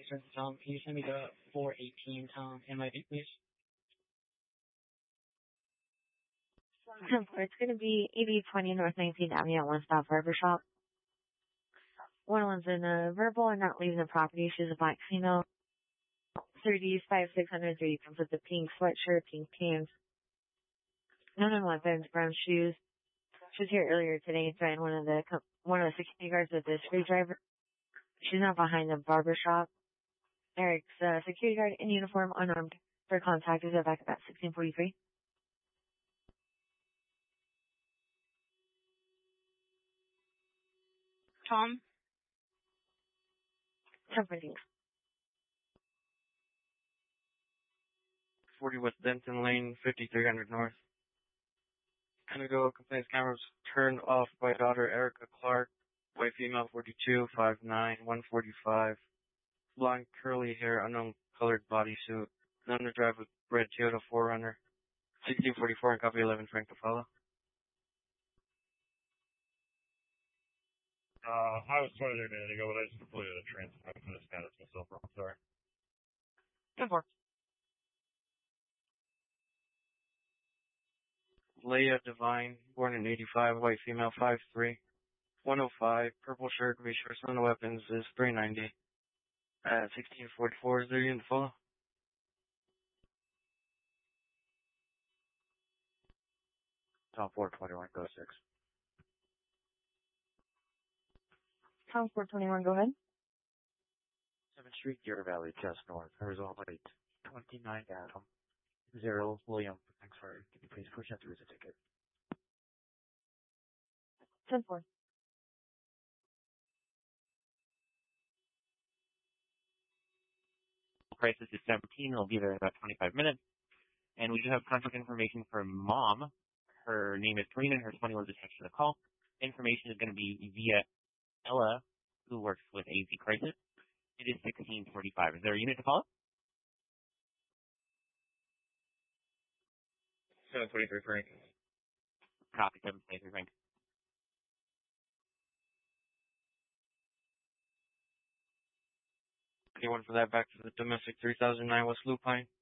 sir, Tom. Can you send me the 418 Tom MID, please? It's going to be 8020 North 19th Avenue at One Stop Barbershop. One of them's in a verbal and not leaving the property. She's a black female. 30s, 5'6", comes with the pink sweatshirt, pink pants, none of weapons, brown shoes. She was here earlier today and threatened one of the security guards with a screwdriver. She's not behind the barbershop. Eric's security guard in uniform, unarmed. For contact is back about 1643. Tom? 1014. 40 West Denton Lane, 5300 North. Conoco complaints cameras turned off by daughter Erica Clark, white female 42, 5'9", 145, blonde curly hair, unknown colored bodysuit, known to drive a red Toyota 4Runner, 1644 and copy 11 Frank Capella. I was told there a minute ago, but I just completed a transfer from the status myself. I'm sorry. 10-4. Leah Devine, born in 85, white female 5'3", 105, purple shirt, gray shorts, no weapons, is 390. 1644, is there unit to follow? Tom 421, go 6. Tom 421, go ahead. 7th Street, Deer Valley, just north. Arizona plate 29 Adam 0 William. Thanks for. Can you please push that through as a ticket? 10-4. Crisis is 17. It'll be there in about 25 minutes. And we do have contact information for Mom. Her name is Karina. Her 20 was attached to the call. Information is going to be via Ella, who works with AZ Crisis. It is 1645. Is there a unit to call? 723 Frank. Copy, 723 Frank. Anyone for that back to the domestic 3009 West Lupine?